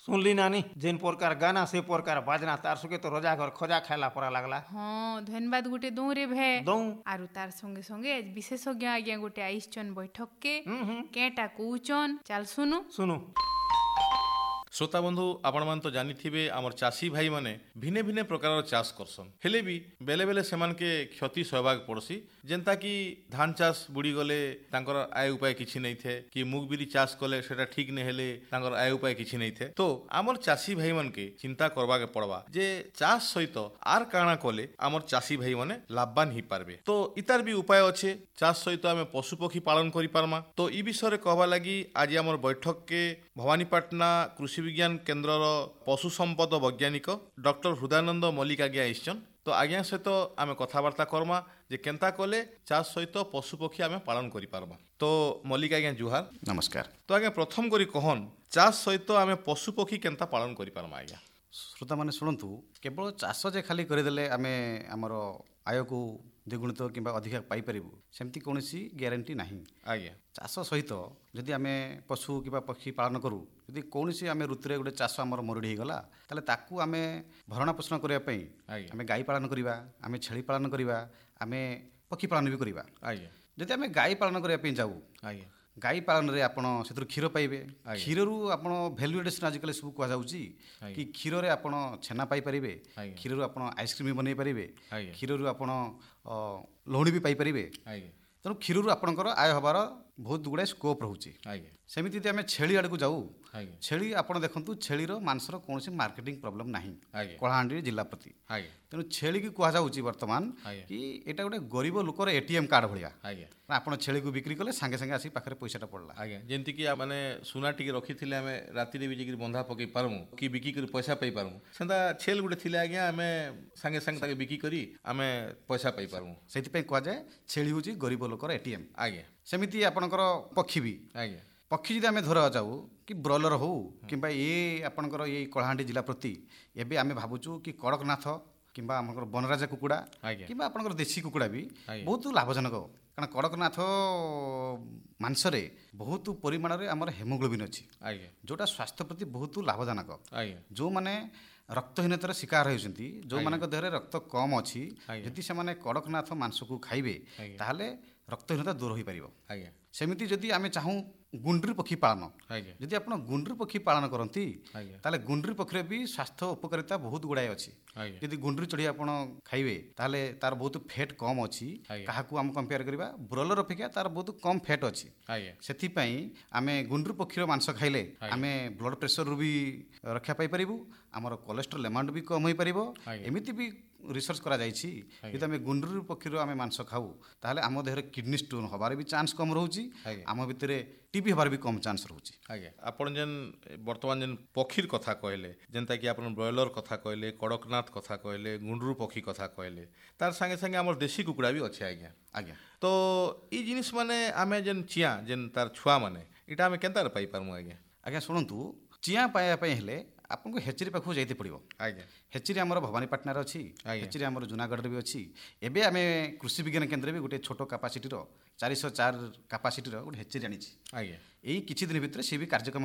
सुनली नानी जेन प्रकार गाना से प्रकार बाजना तार सुके तो रोजा घर खोजा खाइला पड़ा लागला। हाँ धन्यवाद गोटे दौ रे भे दौ आरु तार संगे संगे विशेषज्ञ आज्ञा गोटे आइसचन बैठक के केटा कौचन चाल सुनु सुनु। श्रोता बंधु आपण मान तो जानिथिबे आमर चाषी भाई माने भिने भिने प्रकार चाष करसन हेले भी बेले बेले सेमान के क्षति सहभाग पड़सी जेंता कि धान चाष बुड़ी गले तांकर आय उपाय किछि नै थे कि मुग बिरी चाष कले सेटा ठीक नै हेले तांकर आय उपाय किछि नै थे। तो आमर चाषी भाई मान के चिंता करबा के पड़वा जे चाष सहित आर काना कले आमर चाषी भाई माने लाभवान ही पारबे। तो इतार भी उपाय अच्छे चाष सहित आमे पशु पक्षी पालन करि पारमा। तो ई विषय रे कहबा लागि आज आमर बैठक के भवानीपाटना कृषि विज्ञान केन्द्र पशु संपद वैज्ञानिक डॉक्टर हृदयानंद मल्लिक आज्ञा आइछन। तो आज्ञा सहित आमे कथबार्ता करमा जे केंता कले चाष सहित पशु पक्षी आमे पालन करि पारबा। तो मल्लिक आज्ञा जुहार नमस्कार। तो आज्ञा प्रथम करी कहन चाष सहित आमे पशु पक्षी केंता पालन करि पारमा। आज्ञा श्रोता माने शुणु केवल चाष जे खाली करदेले आमे आमर आय को द्विगुणित किंबा अधिक पाई परिबु सेमती कोनोसी ग्यारंटी नाही। आज्ञा चाष सहित जदि आमे पशु किंबा पक्षी पालन करू जदि कोनोसी आमे ऋतुरे गोटे चाष आमर मरुड़ी गला ताले ताकू आमे भरणा पोषण करिया पई आमे गाई पालन करिबा आमे छेली पालन करिबा आमे पक्षी पालन भी करिबा। आज्ञा जदि आमे गाई पालन करिया पई जाऊ आज्ञा गाई पालन रे आपण सेतर क्षीर पाइबे क्षीर रु आपण वैल्यू एडिशन आजिकल सब कह जाउची कि क्षीर रे आपण छेना पाई परिबे क्षीर रु आपण आइसक्रीम बनै परिबे क्षीर रु आपण लोहणी भी पाई परिबे। तेणु क्षीर रु आपणकर आय हबार बहुत गुड़ाए स्कोप रोचे। सेमिति यदि आमे छेली आड़ को जाऊ छेली आपण देखंतु छेलीर मांसर कोनोसी मार्केटिंग प्रॉब्लम नाही कलाहांडी जिला प्रति। तेणु छेली की कह जाउची वर्तमान कि एटा गोटे गरीब लोकर एटीएम कार्ड भलिया आपण छेली को बिक्री कले संगे संगे आसी पाखरे पैसाटा पड़ला। आज्ञा जेंति कि माने सुना टिके रखिथिले आमे राति रे बिजिक बंधा पकई पारमु कि बिकी कर पैसा पाई पारमु सेंदा छेल गुटे थिले आज्ञा आमे संगे संगे ताके बिकी करी आमे पैसा पाई पारमु सेति पे कह जाय छेली होची गरीब लोकर एटीएम। आज्ञा सेमिति आपणकर पक्षी भी आज्ञा पक्षी जदि आमे धरा जाऊ कि ब्रॉयलर हो किंबा ये आपणकर ये कलाहांडी जिला प्रति एबे आमे भाबुचु कि कड़कनाथ किंबा आपणकर बनराजा कुकुड़ा किंबा आपणकर देशी कुकुड़ा भी बहुत लाभजनक कारण कड़कनाथ मांसरे बहुत परिमाण रे हमर हेमोग्लोबिन अछि जोटा स्वास्थ्य प्रति बहुत लाभजनक। जो माने रक्तहीनतार शिकार होइछंती जो मानक देहरे रक्त कम अछि जदि से माने कड़कनाथ मांस को खाइबे ताहले रक्तहीनता दूर होई परिबो। सेमिति जदि आमे चाहू गुंडरी पक्षी पालन जदि आपण गुंडरी पक्षी पालन करंती ताले गुंडरी पक्षी भी स्वास्थ्य उपकारिता बहुत गुड़ाए अछि। जदि गुंडरी चढ़ी आपण खाइबे ताले तार बहुत फैट कम अछि काहाकू हम कंपेयर करबा ब्रॉयलर अपेक्षा तार बहुत कम फैट अछि सेथि पई आमे गुंडरी पक्षीर मांस खाइले आमे ब्लड प्रेशर रु भी रक्षा पाई परिबु हमर कोलेस्ट्रॉल अमाउंट भी कम होई परिबो। एमिति भी रिसर्च करा जायछि यदि आमे गुंडरी पक्षीर आमे मांस खाऊ ताहले आम देहरे किडनी स्टोन हबार भी चांस कम रहउची आम भितरे टीबी हबार भी कम चांस रहउची। आज्ञा आपण जेन वर्तमान जेन पक्षीर कथा कहले जेंता कि आपण ब्रॉयलर कथा कहले कड़कनाथ कथा कहले गुंडरू पक्षी कथा कहले तार संगे संगे हमर देशी कुकुड़ा भी अच्छे। आज्ञा आज्ञा तो ई जिनिस माने आमे जेन चिया जेन तार छुआ माने इटा आमे केंता पाई पारमु। आज्ञा आज्ञा शुणु चिया पाया पई हेले आपको हेचरी पाखु जाइते पड़िबो। आज्ञा हेचरी हमर भवानीपाटना रे अछि हेचरी हमर जूनागढ़ रे भी अछि। एबे आमे कृषि विज्ञान केंद्र भी गोटे छोटो कैपेसिटी रो 404 कैपेसिटी रो गोटे हेचरी आनी छी। आज्ञा एई किछि दिन भितरे से भी कार्यक्रम